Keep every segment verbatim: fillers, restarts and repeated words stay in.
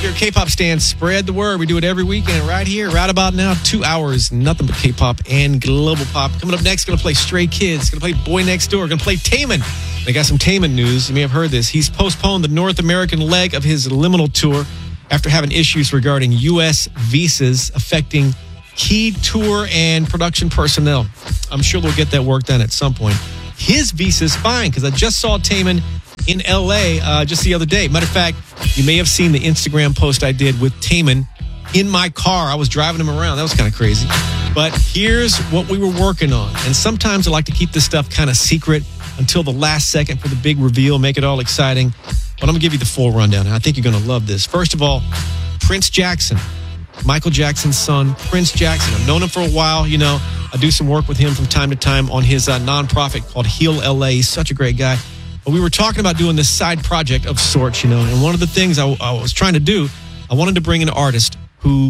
Your K-pop stands, spread the word. We do it every weekend right here, right about now. Two hours, nothing but K-pop and global pop. Coming up next, going to play Stray Kids, going to play Boy Next Door, going to play Taemin. They got some Taemin news. You may have heard this. He's postponed the North American leg of his Liminal tour after having issues regarding U S visas affecting key tour and production personnel. I'm sure they'll get that work done at some point. His visa's fine because I just saw Taemin in L A uh, just the other day. Matter of fact, you may have seen the Instagram post I did with Taemin in my car. I was driving him around. That was kind of crazy. But here's what we were working on. And sometimes I like to keep this stuff kind of secret until the last second for the big reveal, make it all exciting. But I'm going to give you the full rundown. And I think you're going to love this. First of all, Prince Jackson, Michael Jackson's son, Prince Jackson. I've known him for a while. You know, I do some work with him from time to time on his uh, nonprofit called Heal L A. He's such a great guy. But we were talking about doing this side project of sorts, you know, and one of the things I, I was trying to do, I wanted to bring an artist who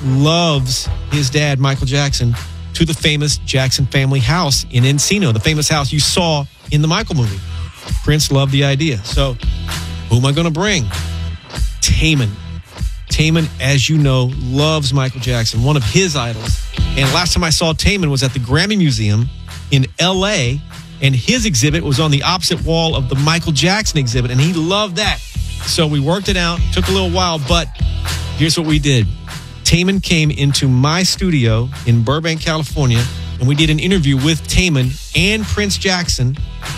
loves his dad, Michael Jackson, to the famous Jackson family house in Encino, the famous house you saw in the Michael movie. Prince loved the idea. So who am I going to bring? Taemin. Taemin, as you know, loves Michael Jackson, one of his idols. And last time I saw Taemin was at the Grammy Museum in L A, and his exhibit was on the opposite wall of the Michael Jackson exhibit, and he loved that. So we worked it out. Took a little while, but here's what we did. Taemin came into my studio in Burbank, California, and we did an interview with Taemin and Prince Jackson.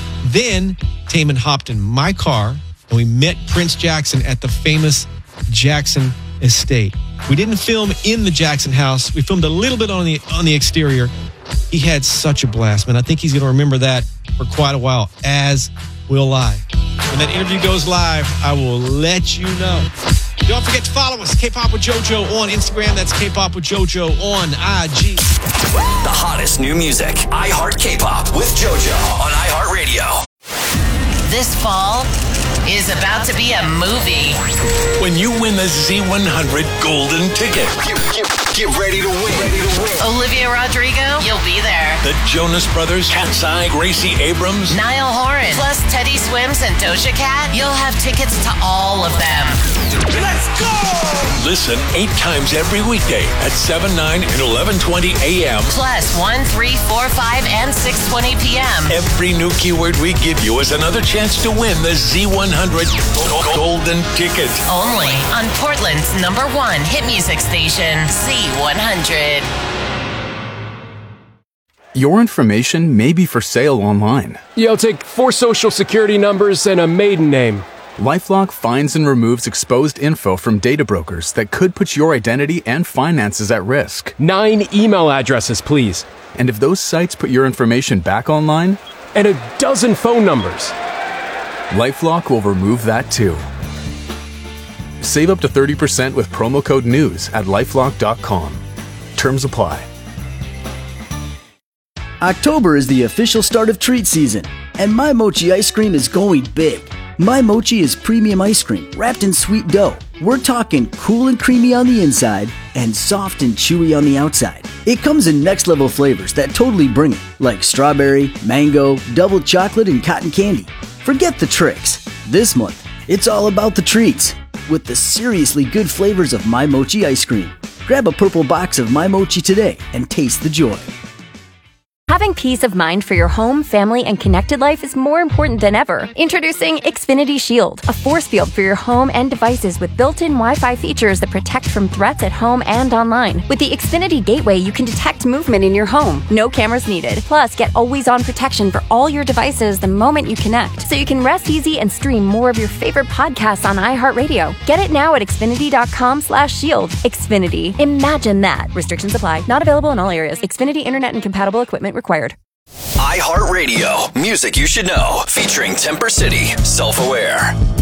Then Taemin hopped in my car, and we met Prince Jackson at the famous Jackson estate. We didn't film in the Jackson house. We filmed a little bit on the on the exterior. He had such a blast, man. I think he's going to remember that for quite a while, as will I. When that interview goes live, I will let you know. Don't forget to follow us, K-Pop with JoJo on Instagram. That's K-Pop with JoJo on I G. The hottest new music. iHeart K-Pop with JoJo on iHeartRadio. This fall is about to be a movie. When you win the Z one hundred golden ticket. Get, get, get ready to win. Ready to win. Olivia Rodrigo, you'll be there. The Jonas Brothers, Cat's Eye, Gracie Abrams, Niall Horan, plus Teddy Swims and Doja Cat. You'll have tickets to all of them. Let's go! Listen eight times every weekday at seven, nine, and eleven twenty a.m. Plus one, three, four, five, and six twenty p.m. Every new keyword we give you is another chance to win the Z one hundred golden ticket. Only on Portland's number one hit music station, Z one hundred. Your information may be for sale online. Yo, take four social security numbers and a maiden name. LifeLock finds and removes exposed info from data brokers that could put your identity and finances at risk. Nine email addresses, please. And if those sites put your information back online? And a dozen phone numbers. LifeLock will remove that too. Save up to thirty percent with promo code NEWS at lifelock dot com. Terms apply. October is the official start of treat season, and My Mochi ice cream is going big. My Mochi is premium ice cream wrapped in sweet dough. We're talking cool and creamy on the inside and soft and chewy on the outside. It comes in next level flavors that totally bring it, like strawberry, mango, double chocolate, and cotton candy. Forget the tricks. This month, it's all about the treats with the seriously good flavors of My Mochi ice cream. Grab a purple box of My Mochi today and taste the joy. Having peace of mind for your home, family, and connected life is more important than ever. Introducing Xfinity Shield, a force field for your home and devices with built-in Wi-Fi features that protect from threats at home and online. With the Xfinity Gateway, you can detect movement in your home. No cameras needed. Plus, get always-on protection for all your devices the moment you connect, so you can rest easy and stream more of your favorite podcasts on iHeartRadio. Get it now at Xfinity.com slash shield. Xfinity. Imagine that. Restrictions apply. Not available in all areas. Xfinity Internet and compatible equipment required. iHeartRadio, music you should know, featuring Temper City, Self-Aware.